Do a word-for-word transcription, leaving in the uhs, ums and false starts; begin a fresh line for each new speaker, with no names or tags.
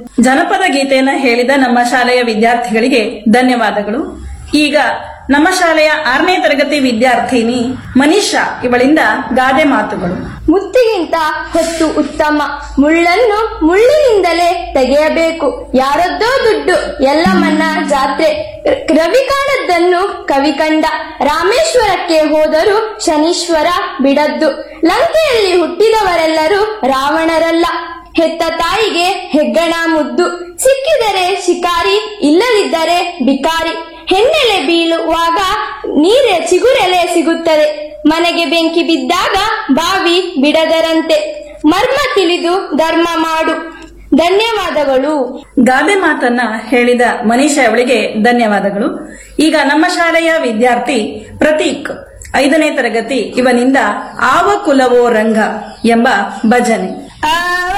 ಜನಪದ ಗೀತೆಯನ್ನ ಹೇಳಿದ ನಮ್ಮ ಶಾಲೆಯ ವಿದ್ಯಾರ್ಥಿಗಳಿಗೆ ಧನ್ಯವಾದಗಳು. ಈಗ ನಮ್ಮ ಶಾಲೆಯ ಆರನೇ ತರಗತಿ ವಿದ್ಯಾರ್ಥಿನಿ ಮನೀಷಾ ಇವಳಿಂದ ಗಾದೆ ಮಾತುಗಳು.
ಮುತ್ತಿಗಿಂತ ಹೊತ್ತು ಉತ್ತಮ, ಮುಳ್ಳನ್ನು ಮುಳ್ಳಿನಿಂದಲೇ ತೆಗೆಯಬೇಕು. ಯಾರದ್ದೋ ದುಡ್ಡು ಎಲ್ಲಮ್ಮನ ಜಾತ್ರೆ, ರವಿ ಕಾಣದ್ದನ್ನು ಕವಿ ಕಂಡ. ರಾಮೇಶ್ವರಕ್ಕೆ ಹೋದರೂ ಶನೀಶ್ವರ ಬಿಡದ್ದು. ಲಂಕೆಯಲ್ಲಿ ಹುಟ್ಟಿದವರೆಲ್ಲರೂ ರಾವಣರಲ್ಲ. ಹೆತ್ತ ತಾಯಿಗೆ ಹೆಗ್ಗಣ ಮುದ್ದು. ಸಿಕ್ಕಿದರೆ ಶಿಕಾರಿ, ಇಲ್ಲದಿದ್ದರೆ ಬಿಕಾರಿ. ಹೆಣ್ಣೆಲೆ ಬೀಳುವಾಗ ನೀರೆ ಚಿಗುರೆಲೆ ಸಿಗುತ್ತದೆ. ಮನೆಗೆ ಬೆಂಕಿ ಬಿದ್ದಾಗ ಬಾವಿ ಬಿಡದರಂತೆ. ಮರ್ಮ ತಿಳಿದು ಧರ್ಮ ಮಾಡು. ಧನ್ಯವಾದಗಳು.
ಗಾದೆ ಮಾತನ್ನ ಹೇಳಿದ ಮನೀಷಾ ಅವಳಿಗೆ ಧನ್ಯವಾದಗಳು. ಈಗ ನಮ್ಮ ಶಾಲೆಯ ವಿದ್ಯಾರ್ಥಿ ಪ್ರತೀಕ್ ಐದನೇ ತರಗತಿ ಇವನಿಂದ ಆವ ಕುಲವೋ ರಂಗ ಎಂಬ ಭಜನೆ.